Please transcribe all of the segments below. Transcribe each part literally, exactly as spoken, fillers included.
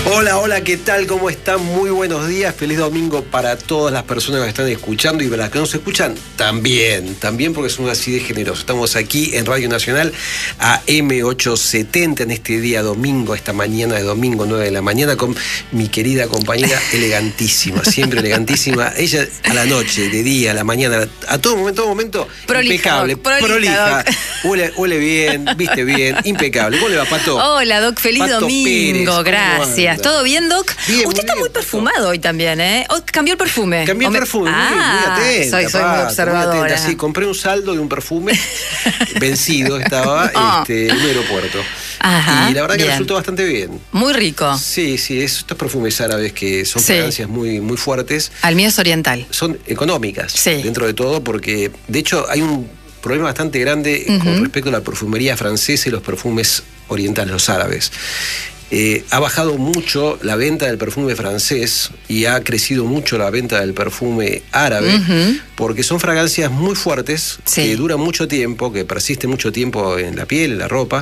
Hola, hola, ¿qué tal? ¿Cómo están? Muy buenos días, feliz domingo para todas las personas que están escuchando y para las que no se escuchan, también, también porque son así de generosos. Estamos aquí en Radio Nacional a eme ochocientos setenta en este día domingo, esta mañana de domingo, nueve de la mañana, con mi querida compañera elegantísima, siempre elegantísima. Ella a la noche, de día, a la mañana, a todo momento, todo momento, prolija, impecable, doc, prolija, prolija, huele, huele bien, viste bien, impecable. ¿Cómo le va, Pato? Hola, Doc, feliz Pato domingo, Pérez, gracias. ¿Todo bien, Doc? Bien, Usted muy está bien, muy Pato. perfumado hoy también, ¿eh? Hoy cambió el perfume. Cambié el me... perfume, ah, muy, muy atenta. Soy, soy Pato, muy observadora. muy atenta. Sí, compré un saldo de un perfume vencido, estaba oh. este, en un aeropuerto. Ajá, y la verdad que bien. resultó bastante bien. Muy rico. Sí, sí, es, estos perfumes árabes que son Sí. fragancias muy, muy fuertes. Al mío es oriental. Son económicas, Sí. dentro de todo, porque de hecho hay un problema bastante grande Uh-huh. con respecto a la perfumería francesa y los perfumes orientales, los árabes. Eh, ha bajado mucho la venta del perfume francés y ha crecido mucho la venta del perfume árabe, Uh-huh. porque son fragancias muy fuertes, Sí. que duran mucho tiempo, que persisten mucho tiempo en la piel, en la ropa,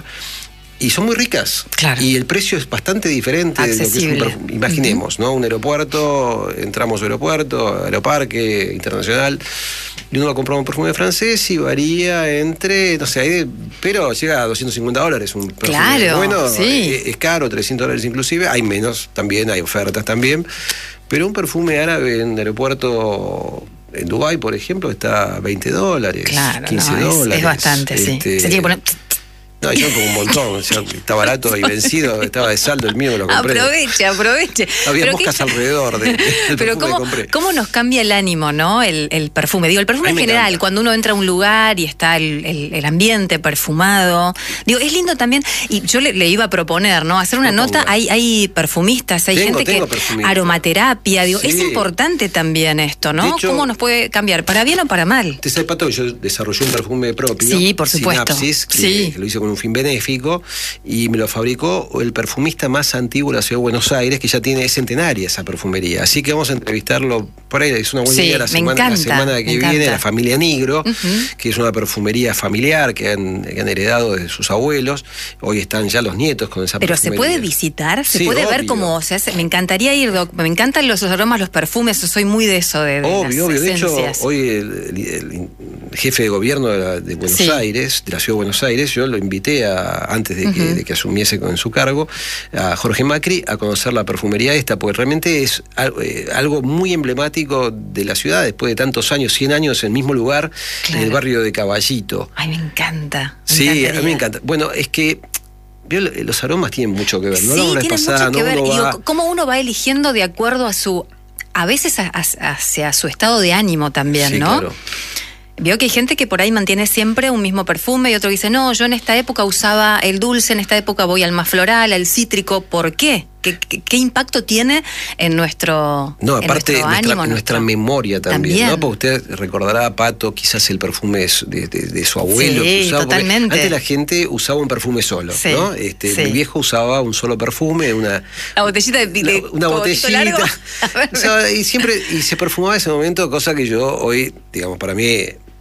y son muy ricas. Claro. Y el precio es bastante diferente de lo que es un Accesible. perfume. Imaginemos, ¿no? Un aeropuerto, entramos al aeropuerto, aeroparque internacional, y uno va a comprar un perfume francés y varía entre, no sé, hay- pero llega a doscientos cincuenta dólares un perfume. Claro, Bueno, sí. es, es caro, trescientos dólares inclusive, hay menos también, hay ofertas también, pero un perfume árabe en el aeropuerto en Dubái, por ejemplo, está a veinte dólares, Claro, quince no, es- dólares. es bastante, sí. Este, Se tiene que poner... No, yo como un montón, o sea, está barato y vencido, estaba de saldo, el mío me lo compré. Aproveche, aproveche. Había Pero moscas qué- alrededor de- del Pero perfume cómo, que compré. cómo nos cambia el ánimo, ¿no? El, el perfume. Digo, el perfume A en mí me general, encanta. cuando uno entra a un lugar y está el, el- el ambiente perfumado. Digo, es lindo también, y yo le, le iba a proponer, ¿no? Hacer una Proponga. nota, hay, hay perfumistas, hay Tengo, gente tengo que... perfumista. Aromaterapia, digo, Sí. es importante también esto, ¿no? De hecho- ¿Cómo nos puede cambiar? ¿Para bien o para mal? Usted sabe, Pato, que yo desarrollé un perfume propio. Sí, por supuesto. Sinapsis, que, Sí. que lo hice con un fin benéfico y me lo fabricó el perfumista más antiguo de la ciudad de Buenos Aires, que ya tiene centenaria esa perfumería. Así que vamos a entrevistarlo por ahí. Es una buena Sí, idea la me semana, la encanta, semana me que encanta. viene, la familia Nigro, Ujú. que es una perfumería familiar que han, que han heredado de sus abuelos. Hoy están ya los nietos con esa Pero se perfumería. puede visitar, se Sí, puede ver obvio. cómo se hace. Me encantaría ir, Doc. Me encantan los aromas, los perfumes. Yo soy muy de eso, de, de Obvio, las obvio. De hecho, esencias. hoy el, el- el jefe de gobierno de, la- de Buenos Sí. Aires, de la ciudad de Buenos Aires, yo lo invité a, antes de que, Ujú. de que asumiese con su cargo, a Jorge Macri, a conocer la perfumería esta, porque realmente es al- eh, algo muy emblemático de la ciudad, después de tantos años, cien años, en el mismo lugar, Claro. en el barrio de Caballito. Ay, me encanta. me Sí, a encantaría. mí me encanta. Bueno, es que vio, los aromas tienen mucho que ver. No Sí, hablamos la vez tiene pasada, mucho que ¿no? ver. Uno Y va- digo, cómo uno va eligiendo de acuerdo a su... A veces a- a- hacia su estado de ánimo también, Sí, ¿no? claro. Veo que hay gente que por ahí mantiene siempre un mismo perfume y otro dice, no, yo en esta época usaba el dulce, en esta época voy al más floral, al cítrico. ¿Por qué? ¿Qué, qué, qué impacto tiene en nuestro No, en aparte nuestro nuestra, ánimo, nuestra nuestro- memoria también, También. ¿no? Porque usted recordará, Pato, quizás el perfume de, su- de- de- de su abuelo. Sí, que usaba, porque totalmente. Antes la gente usaba un perfume solo, Sí, ¿no? Este, sí. Mi viejo usaba un solo perfume, una, La botellita de, de la- una cogotito botellita. largo. A ver, O sea, y siempre y se perfumaba en ese momento, cosa que yo hoy, digamos, para mí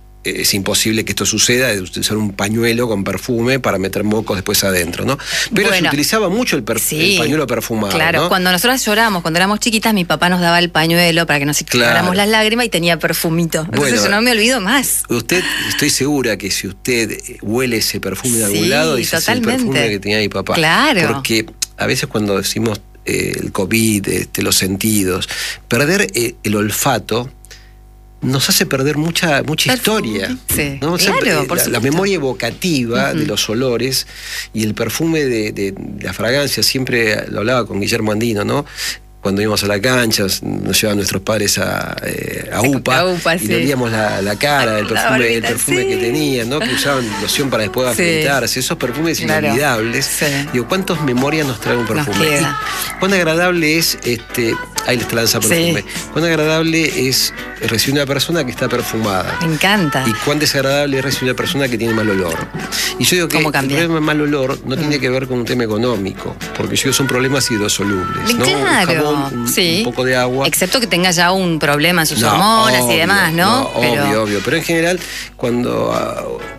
es imposible que esto suceda, de utilizar un pañuelo con perfume para meter mocos después adentro, ¿no? Pero Bueno, se utilizaba mucho el, perf- sí, el pañuelo perfumado, claro, ¿no? cuando nosotras lloramos, cuando éramos chiquitas, mi papá nos daba el pañuelo para que nos Claro. secáramos las lágrimas y tenía perfumito. Entonces Bueno, yo no me olvido más. Usted, estoy segura que si usted huele ese perfume de algún Sí, lado, dice, "Es el totalmente. perfume que tenía mi papá". Claro. Porque a veces cuando decimos eh, el COVID, este, los sentidos, perder eh, el olfato nos hace perder mucha mucha Perfume, historia. sí. ¿no? O sea, Claro, eh, por la, la supuesto. memoria evocativa Ujú. de los olores y el perfume de, de- de la fragancia, siempre lo hablaba con Guillermo Andino, ¿no? Cuando íbamos a la cancha, nos llevaban nuestros padres a, eh, a UPA, A UPA, y sí. le olíamos la, la cara, el La perfume, el barbita, perfume sí. que tenían, ¿no? Que usaban loción para después Sí. afeitarse, esos perfumes Claro. inolvidables. Sí. Digo, ¿cuántas memorias nos trae un perfume? queda. Y cuán agradable es, este, ahí les lanza perfume, Sí. cuán agradable es recibir una persona que está perfumada. Me encanta. Y cuán desagradable es recibir una persona que tiene mal olor. Y yo digo que ¿Cómo el cambia? problema de mal olor no tiene que ver con un tema económico, porque yo digo, son problemas hidrosolubles, ¿no? Claro, un jabón, un, sí. un poco de agua. Excepto que tenga ya un problema en sus No, hormonas obvio, y demás, ¿no? Pero... Obvio, obvio. Pero en general, cuando uh,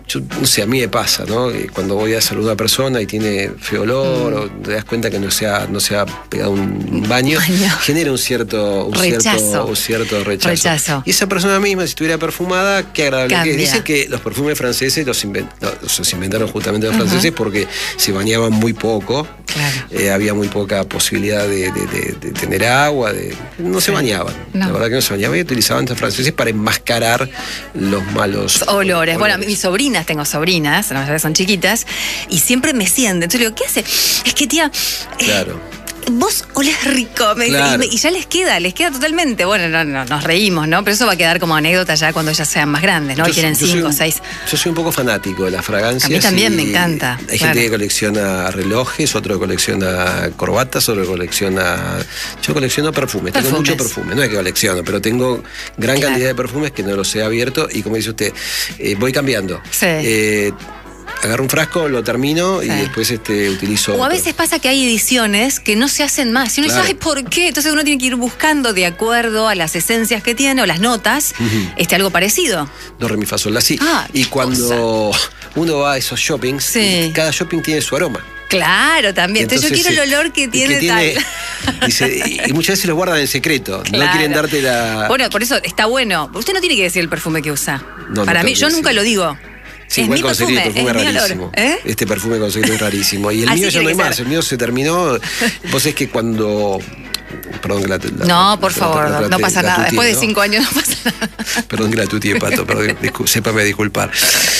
yo, no sé, a mí me pasa, ¿no? Cuando voy a saludar a una persona y tiene feo olor, mm. o te das cuenta que no se ha, no se ha pegado un baño, baño. genera un cierto, un rechazo. Cierto, un cierto rechazo. rechazo. Y esa persona misma, si estuviera perfumada, qué agradable Cambia. que dicen que los perfumes franceses los, invent, los inventaron justamente los uh-huh. franceses porque se bañaban muy poco. Claro. Eh, había muy poca posibilidad de, de, de, de tener agua, de, no se sí. bañaban. No. La verdad que no se bañaban y utilizaban los franceses para enmascarar los malos olores. olores. Bueno, mis sobrinas, tengo sobrinas, no, son chiquitas, y siempre me sienten. Entonces le digo, ¿qué hace? Es que tía. Claro. Eh, Vos olés rico, me claro. dice, y, y ya les queda, les queda totalmente. Bueno, no, no, nos reímos, ¿no? Pero eso va a quedar como anécdota ya cuando ellas sean más grandes, ¿no? Yo, y tienen cinco o seis. Yo soy un poco fanático de las fragancias. A mí también me encanta. Hay claro. gente que colecciona relojes, otro que colecciona corbatas, otro que colecciona. Yo colecciono perfumes, perfumes. Tengo mucho perfume. No es que colecciono, pero tengo gran claro. cantidad de perfumes que no los he abierto y, como dice usted, eh, voy cambiando. Sí. Eh, Agarro un frasco, lo termino sí. y después este, utilizo... O a veces pasa que hay ediciones que no se hacen más. Y uno claro. dice, ay, ¿por qué? Entonces uno tiene que ir buscando de acuerdo a las esencias que tiene o las notas, uh-huh. este, algo parecido. Do, re, mi, fa, sol, la, si. Ah, y cuando cosa. uno va a esos shoppings, sí. cada shopping tiene su aroma. Claro, también. Entonces, Entonces yo quiero el olor que tiene, que tiene tal. Dice, y muchas veces lo guardan en secreto. Claro. No quieren darte la... Bueno, por eso está bueno. Usted no tiene que decir el perfume que usa. No, Para no mí, yo nunca lo digo. Sí, es igual mi conseguí perfume, el perfume es rarísimo. ¿Eh? Este perfume conseguí es rarísimo. Y el Así mío ya no hay ser. más. El mío se terminó. Vos es que cuando. Perdón que la. la no, por la, favor, la, la, no pasa la, nada. la Después ¿no? de cinco años no pasa nada. Perdón que la tuteé, Pato, perdón, discul- sépame disculpar.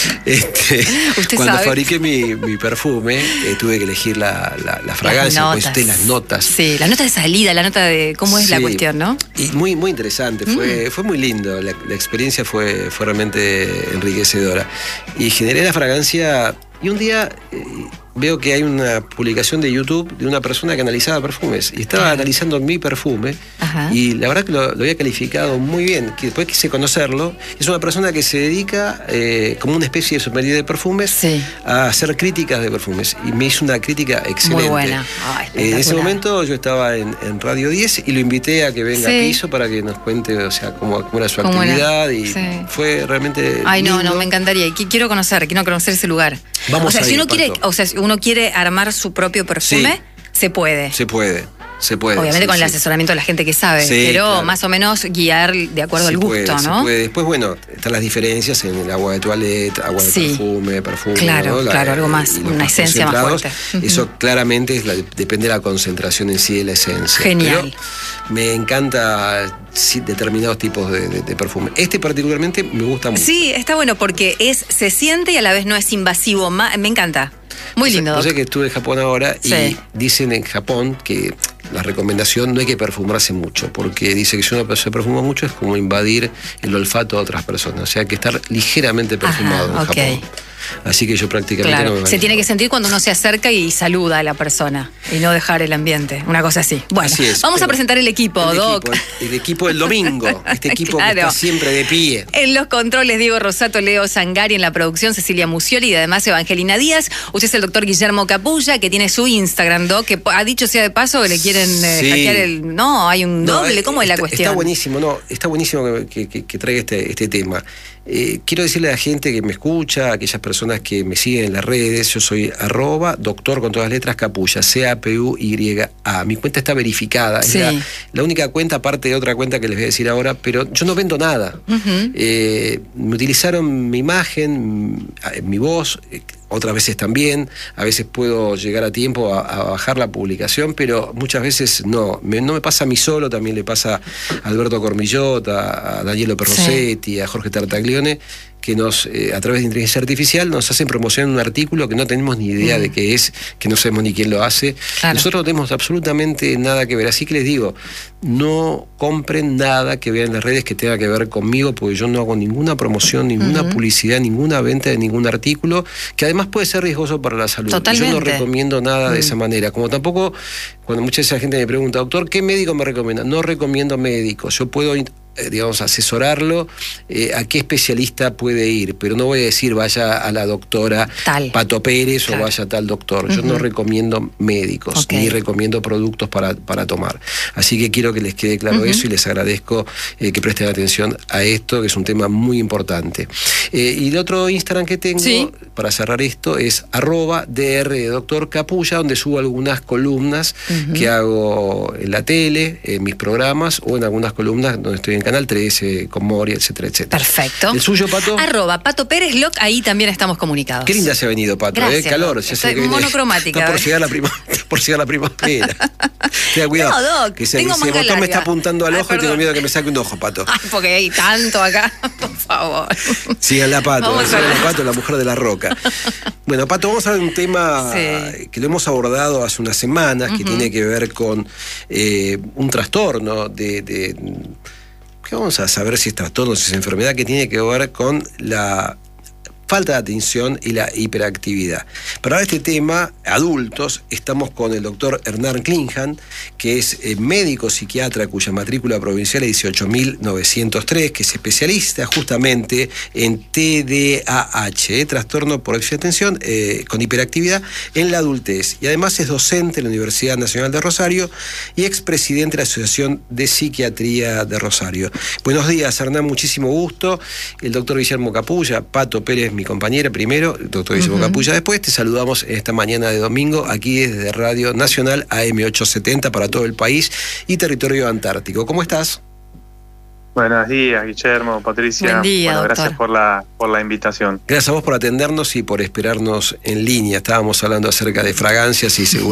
Este, Usted cuando sabe. fabriqué mi, mi perfume, eh, tuve que elegir la, la, la fragancia, las pues usted las notas. Sí, la nota de salida, la nota de cómo es sí. la cuestión, ¿no? Y muy, muy interesante, fue, mm. fue muy lindo. La, la experiencia fue, fue realmente enriquecedora. Y generé la fragancia, y un día. Eh, veo que hay una publicación de YouTube de una persona que analizaba perfumes y estaba analizando mi perfume. Ajá. Y la verdad que lo, lo había calificado muy bien, que después quise conocerlo. Es una persona que se dedica eh, como una especie de sommelier de perfumes sí. a hacer críticas de perfumes y me hizo una crítica excelente. Muy buena. Oh, eh, en ese momento yo estaba en, en Radio diez y lo invité a que venga sí. a Piso para que nos cuente, o sea, cómo, cómo era su ¿Cómo actividad era? y sí. fue realmente Ay, lindo. no, no, me encantaría. Quiero conocer, quiero conocer ese lugar. Vamos o sea, a si ir, uno quiere, o sea, si uno quiere armar su propio perfume, sí. se puede. Se puede. Se puede. Obviamente sí, con sí. el asesoramiento de la gente que sabe, sí, pero claro. más o menos guiar de acuerdo se al gusto, puede, ¿no? Se puede. Después, bueno, están las diferencias en el agua de toilette, agua de sí. perfume, perfume. Claro, ¿no? la, claro, algo más, una más esencia más fuerte. Eso uh-huh. claramente es la, depende de la concentración en sí de la esencia. Genial. Pero me encanta sí, determinados tipos de, de, de perfume. Este particularmente me gusta mucho. Sí, está bueno porque es se siente y a la vez no es invasivo. Me encanta. Muy lindo. Yo sé que estuve en Japón ahora y sí. dicen en Japón que la recomendación no hay que perfumarse mucho, porque dice que si uno se perfuma mucho es como invadir el olfato de otras personas. O sea, hay que estar ligeramente perfumado Ajá, en okay. Japón. Así que yo prácticamente claro. no me Se tiene que sentir cuando uno se acerca y saluda a la persona y no dejar el ambiente, una cosa así. Bueno, así es, vamos a presentar el equipo, el Doc. Equipo, el, el equipo del domingo, este equipo claro. que está siempre de pie. En los controles, Diego Rosato, Leo Zangari, en la producción, Cecilia Musioli y además Evangelina Díaz. Usted es el doctor Guillermo Capulla, que tiene su Instagram, Doc, que ha dicho sea de paso que le quieren eh, sí. hackear el... No, hay un doble, no, ¿cómo está, es la cuestión? Está buenísimo, no, está buenísimo que, que, que traiga este, este tema. Eh, quiero decirle a la gente que me escucha, a aquellas personas que me siguen en las redes, yo soy arroba doctor con todas las letras Capulla, C A P U Y A. Mi cuenta está verificada, sí. es la, la única cuenta, aparte de otra cuenta que les voy a decir ahora, pero yo no vendo nada. Uh-huh. eh, me utilizaron mi imagen, mi voz, otras veces también, a veces puedo llegar a tiempo a, a bajar la publicación, pero muchas veces no. Me, no me pasa a mí solo, también le pasa a Alberto Cormillot, a, a Danielo Perrosetti, sí. a Jorge Tartaglione, que nos, eh, a través de inteligencia artificial, nos hacen promocionar un artículo que no tenemos ni idea mm. de qué es, que no sabemos ni quién lo hace. Claro. Nosotros no tenemos absolutamente nada que ver. Así que les digo, no compren nada que vean en las redes que tenga que ver conmigo, porque yo no hago ninguna promoción, ninguna uh-huh. publicidad, ninguna venta de ningún artículo, que además puede ser riesgoso para la salud. Totalmente. Y yo no recomiendo nada mm. de esa manera. Como tampoco, cuando mucha de esa gente me pregunta, doctor, ¿qué médico me recomienda? No recomiendo médicos. Yo puedo eh, digamos, asesorarlo, eh, a qué especialista puede ir, pero no voy a decir vaya a la doctora tal. Pato Pérez Claro. o vaya a tal doctor. Yo uh-huh. no recomiendo médicos, okay. ni recomiendo productos para, para tomar. Así que quiero que les quede claro uh-huh. eso y les agradezco eh, que presten atención a esto, que es un tema muy importante. Eh, y el otro Instagram que tengo, sí. para cerrar esto, es arroba dr de doctor Capulla, donde subo algunas columnas uh-huh. que hago en la tele, en mis programas, o en algunas columnas donde estoy en Canal trece, con Moria, etcétera, etcétera. Perfecto. ¿El suyo, Pato? Arroba Pato Pérez Loc, ahí también estamos comunicados. Qué linda se ha venido, Pato. Gracias, ¿eh? Calor. Ya sé que monocromática. Está por, llegar la prima, por llegar la primavera. Tenga cuidado. No, Doc, que se, tengo si el botón larga. me está apuntando al Ay, ojo, perdón. Y tengo miedo que me saque un ojo, Pato. Ay, porque hay tanto acá, por favor. Sigan la Pato, sigan la Pato, la mujer de la roca. Bueno, Pato, vamos a ver un tema sí. que lo hemos abordado hace unas semanas, uh-huh. que tiene que ver con eh, un trastorno de, de que vamos a saber si es trastorno, si es enfermedad, que tiene que ver con la falta de atención y la hiperactividad. Para este tema, adultos, estamos con el doctor Hernán Klinghahn, que es eh, médico psiquiatra cuya matrícula provincial es dieciocho mil novecientos tres, que es especialista justamente en T D A H, eh, trastorno por déficit de atención eh, con hiperactividad en la adultez. Y además es docente en la Universidad Nacional de Rosario y expresidente de la Asociación de Psiquiatría de Rosario. Buenos días, Hernán, muchísimo gusto. El doctor Guillermo Capulla, Pato Pérez, mi compañera primero, el doctor Guillermo uh-huh. Capulla después. Te saludamos en esta mañana de domingo aquí desde Radio Nacional A M ochocientos setenta para todo el país y territorio antártico. ¿Cómo estás? Buenos días, Guillermo, Patricia. Buen día, bueno, doctor. Gracias por la, por la invitación. Gracias a vos por atendernos y por esperarnos en línea. Estábamos hablando acerca de fragancias y seguridad.